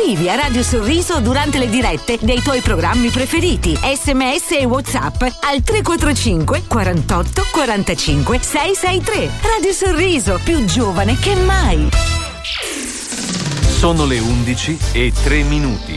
Scrivi a Radio Sorriso durante le dirette dei tuoi programmi preferiti. SMS e WhatsApp al 345 48 45 663. Radio Sorriso, più giovane che mai. Sono le 11:03.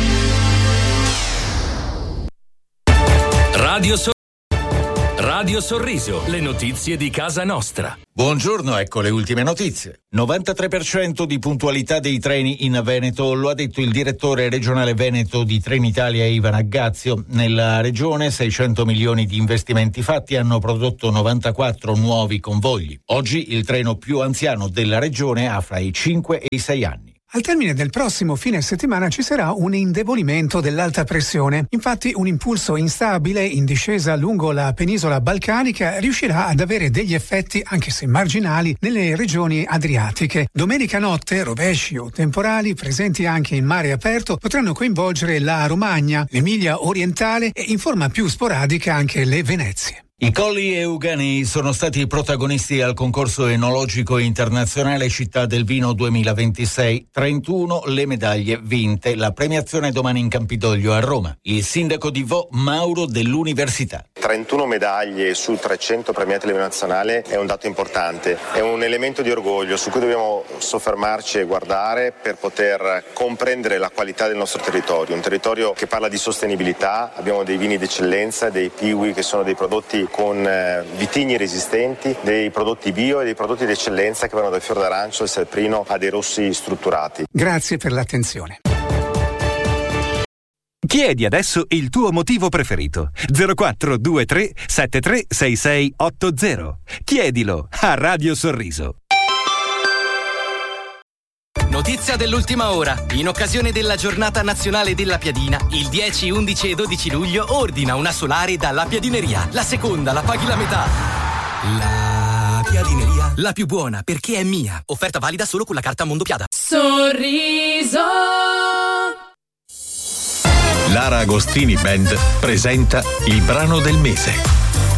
Radio Sorriso, le notizie di casa nostra. Buongiorno, ecco le ultime notizie. 93% di puntualità dei treni in Veneto, lo ha detto il direttore regionale Veneto di Trenitalia Ivan Aggazio. Nella regione 600 milioni di investimenti fatti hanno prodotto 94 nuovi convogli. Oggi il treno più anziano della regione ha fra i 5 e i 6 anni. Al termine del prossimo fine settimana ci sarà un indebolimento dell'alta pressione. Infatti un impulso instabile in discesa lungo la penisola balcanica riuscirà ad avere degli effetti, anche se marginali, nelle regioni adriatiche. Domenica notte rovesci o temporali presenti anche in mare aperto potranno coinvolgere la Romagna, l'Emilia orientale e in forma più sporadica anche le Venezie. I Colli Euganei sono stati protagonisti al concorso enologico internazionale Città del Vino 2026. 31 le medaglie vinte. La premiazione domani in Campidoglio a Roma. Il sindaco di Vo, Mauro dell'Università. 31 medaglie su 300 premiati a livello nazionale è un dato importante, è un elemento di orgoglio su cui dobbiamo soffermarci e guardare per poter comprendere la qualità del nostro territorio, un territorio che parla di sostenibilità. Abbiamo dei vini d'eccellenza, dei piwi che sono dei prodotti con vitigni resistenti, dei prodotti bio e dei prodotti d'eccellenza che vanno dal fior d'arancio al salprino a dei rossi strutturati. Grazie per l'attenzione. Chiedi adesso il tuo motivo preferito. 0423 7366 80. Chiedilo a Radio Sorriso. Notizia dell'ultima ora. In occasione della giornata nazionale della piadina, il 10, 11 e 12 luglio ordina una solare dalla Piadineria. La seconda la paghi la metà. La Piadineria, la più buona perché è mia. Offerta valida solo con la carta Mondopiada. Sorriso. Lara Agostini Band presenta il brano del mese.